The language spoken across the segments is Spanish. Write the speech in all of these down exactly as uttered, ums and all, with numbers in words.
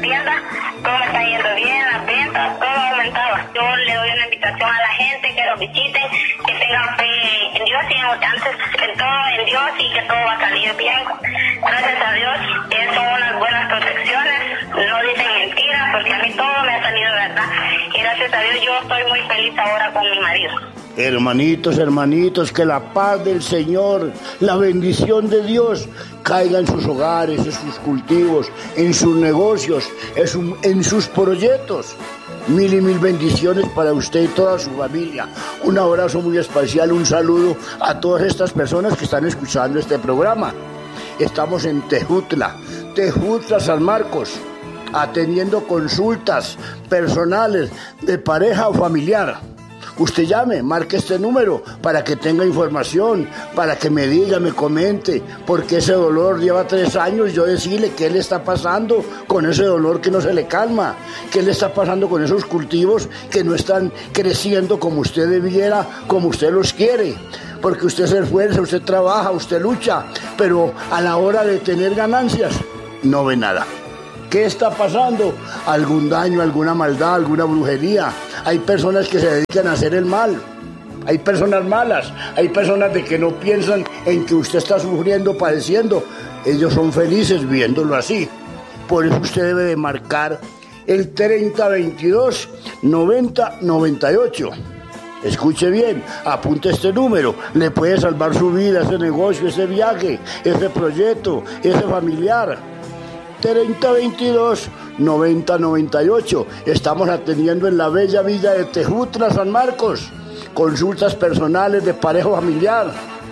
tienda, todo me está yendo bien, las ventas, todo ha aumentado. Yo le doy una invitación a la gente que los visiten, que tengan fe en Dios y en, antes en todo en Dios y que todo va a salir bien. Gracias a Dios, eh, son unas buenas protecciones, no dicen mentiras, porque a mí todo me ha salido verdad. Y gracias a Dios yo estoy muy feliz ahora con mi marido. Hermanitos, hermanitos, que la paz del Señor, la bendición de Dios caiga en sus hogares, en sus cultivos, en sus negocios, en, su, en sus proyectos. Mil y mil bendiciones para usted y toda su familia. Un abrazo muy especial, un saludo a todas estas personas que están escuchando este programa. Estamos en Tejutla, Tejutla, San Marcos, atendiendo consultas personales de pareja o familiar. Usted llame, marque este número para que tenga información, para que me diga, me comente, porque ese dolor lleva tres años, yo decirle qué le está pasando con ese dolor que no se le calma, qué le está pasando con esos cultivos que no están creciendo como usted debiera, como usted los quiere. Porque usted se esfuerza, usted trabaja, usted lucha, pero a la hora de tener ganancias, no ve nada. ¿Qué está pasando? Algún daño, alguna maldad, alguna brujería. Hay personas que se dedican a hacer el mal. Hay personas malas. Hay personas de que no piensan en que usted está sufriendo, padeciendo. Ellos son felices viéndolo así. Por eso usted debe de marcar el treinta veintidós noventa noventa y ocho. Escuche bien, apunte este número. Le puede salvar su vida, ese negocio, ese viaje, ese proyecto, ese familiar. treinta veintidós noventa noventa y ocho. Estamos atendiendo en la bella villa de Tejutla, San Marcos. Consultas personales de pareja familiar.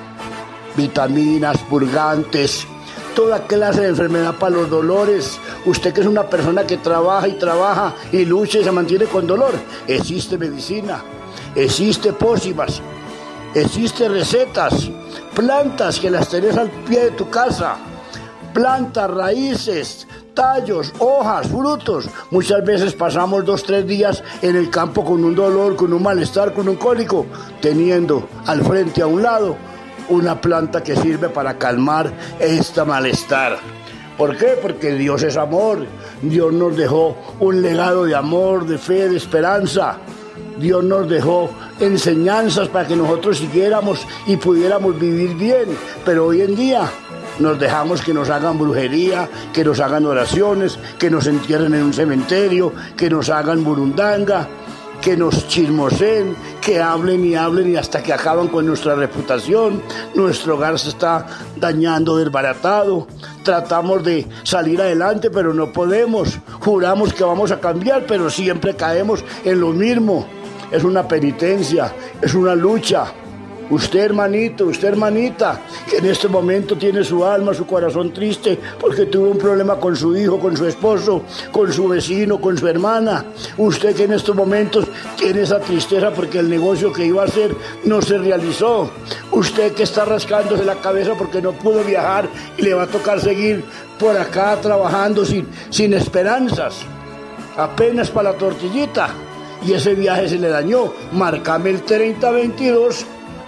Vitaminas, purgantes, toda clase de enfermedad para los dolores. Usted que es una persona que trabaja y trabaja y lucha y se mantiene con dolor. Existe medicina, existe pócimas, existe recetas, plantas que las tenés al pie de tu casa. Plantas, raíces, tallos, hojas, frutos. Muchas veces pasamos dos, tres días en el campo con un dolor, con un malestar, con un cólico, teniendo al frente a un lado una planta que sirve para calmar este malestar. ¿Por qué? Porque Dios es amor. Dios nos dejó un legado de amor, de fe, de esperanza. Dios nos dejó enseñanzas para que nosotros siguiéramos y pudiéramos vivir bien. Pero hoy en día nos dejamos que nos hagan brujería, que nos hagan oraciones, que nos entierren en un cementerio, que nos hagan burundanga, que nos chismoseen, que hablen y hablen y hasta que acaban con nuestra reputación. Nuestro hogar se está dañando, desbaratado. Tratamos de salir adelante, pero no podemos. Juramos que vamos a cambiar, pero siempre caemos en lo mismo. Es una penitencia, es una lucha. Usted, hermanito, usted, hermanita, que en este momento tiene su alma, su corazón triste porque tuvo un problema con su hijo, con su esposo, con su vecino, con su hermana. Usted que en estos momentos tiene esa tristeza porque el negocio que iba a hacer no se realizó. Usted que está rascándose la cabeza porque no pudo viajar y le va a tocar seguir por acá trabajando sin, sin esperanzas, apenas para la tortillita. Y ese viaje se le dañó. Márcame el treinta veintidós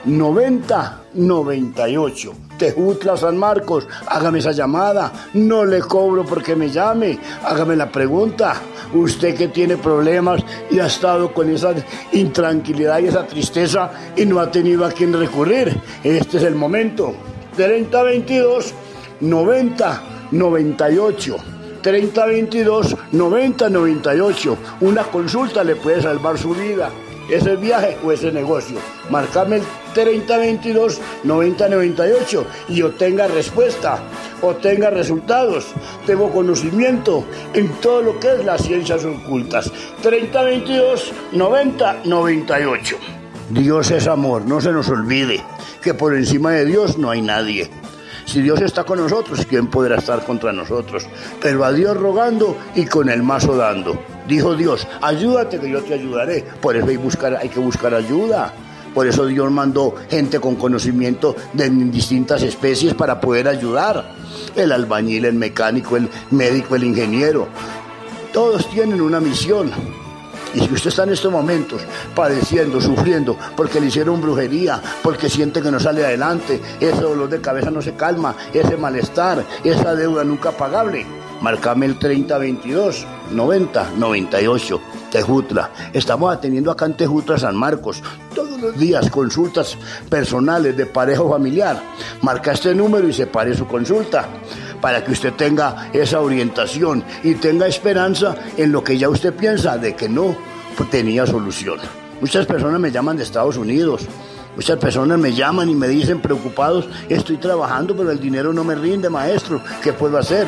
noventa noventa y ocho. Tejutla, San Marcos, hágame esa llamada, no le cobro porque me llame, hágame la pregunta. Usted que tiene problemas y ha estado con esa intranquilidad y esa tristeza y no ha tenido a quién recurrir, este es el momento. treinta veintidós noventa noventa y ocho. treinta veintidós noventa noventa y ocho. Una consulta le puede salvar su vida, ese viaje o ese negocio. Marcame el treinta veintidós noventa noventa y ocho y obtenga respuesta, obtenga resultados. Tengo conocimiento en todo lo que es las ciencias ocultas. treinta veintidós noventa noventa y ocho. Dios es amor, no se nos olvide que por encima de Dios no hay nadie. Si Dios está con nosotros, ¿quién podrá estar contra nosotros? Pero a Dios rogando y con el mazo dando. Dijo Dios, ayúdate que yo te ayudaré. Por eso hay, buscar, hay que buscar ayuda. Por eso Dios mandó gente con conocimiento de distintas especies para poder ayudar. El albañil, el mecánico, el médico, el ingeniero. Todos tienen una misión. Y si usted está en estos momentos padeciendo, sufriendo, porque le hicieron brujería, porque siente que no sale adelante, ese dolor de cabeza no se calma, ese malestar, esa deuda nunca pagable, Marcame el treinta veintidós noventa noventa y ocho. Tejutla. Estamos atendiendo acá en Tejutla, San Marcos, todos los días consultas personales de pareja o familiar. Marca este número y separe su consulta para que usted tenga esa orientación y tenga esperanza en lo que ya usted piensa de que no tenía solución. Muchas personas me llaman de Estados Unidos. Muchas personas me llaman y me dicen preocupados, estoy trabajando pero el dinero no me rinde, maestro, ¿qué puedo hacer?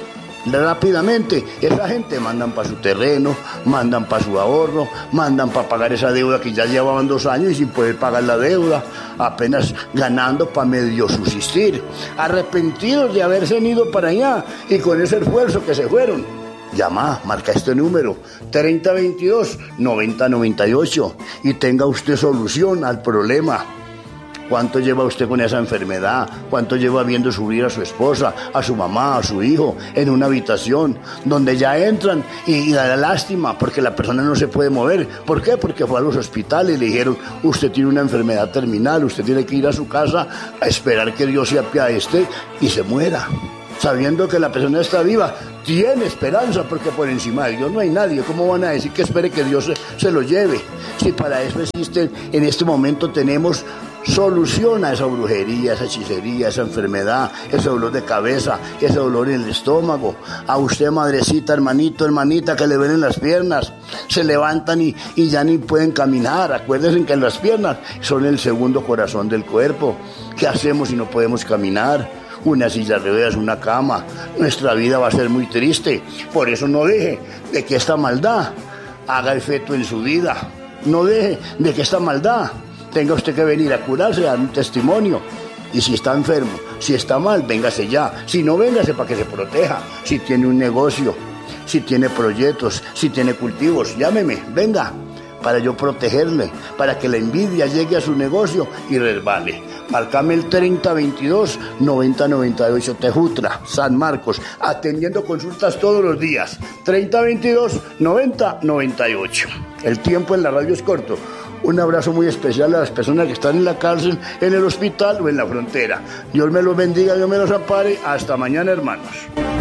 Rápidamente, esa gente mandan para su terreno, mandan para su ahorro, mandan para pagar esa deuda que ya llevaban dos años y sin poder pagar la deuda, apenas ganando para medio subsistir, arrepentidos de haberse ido para allá y con ese esfuerzo que se fueron. Llama, marca este número, treinta veintidós noventa noventa y ocho y tenga usted solución al problema. ¿Cuánto lleva usted con esa enfermedad? ¿Cuánto lleva viendo subir a su esposa, a su mamá, a su hijo en una habitación donde ya entran y, y da lástima porque la persona no se puede mover? ¿Por qué? Porque fue a los hospitales y le dijeron, usted tiene una enfermedad terminal, usted tiene que ir a su casa a esperar que Dios se apiade de usted y se muera. Sabiendo que la persona está viva, tiene esperanza, porque por encima de Dios no hay nadie. ¿Cómo van a decir que espere que Dios se, se lo lleve? Si para eso existen, en este momento tenemos solución a esa brujería, esa hechicería, esa enfermedad, ese dolor de cabeza, ese dolor en el estómago. A usted, madrecita, hermanito, hermanita, que le ven en las piernas, se levantan y, y ya ni pueden caminar. Acuérdense que las piernas son el segundo corazón del cuerpo. ¿Qué hacemos si no podemos caminar? Una silla de ruedas, una cama. Nuestra vida va a ser muy triste. Por eso no deje de que esta maldad haga efecto en su vida. No deje de que esta maldad tenga usted que venir a curarse, a dar un testimonio. Y si está enfermo, si está mal, véngase ya. Si no, véngase para que se proteja. Si tiene un negocio, si tiene proyectos, si tiene cultivos, llámeme, venga, para yo protegerle, para que la envidia llegue a su negocio y resbale. Marcame el treinta veintidós noventa noventa y ocho, Tejutla, San Marcos, atendiendo consultas todos los días. treinta veintidós noventa noventa y ocho. El tiempo en la radio es corto. Un abrazo muy especial a las personas que están en la cárcel, en el hospital o en la frontera. Dios me los bendiga, Dios me los ampare. Hasta mañana, hermanos.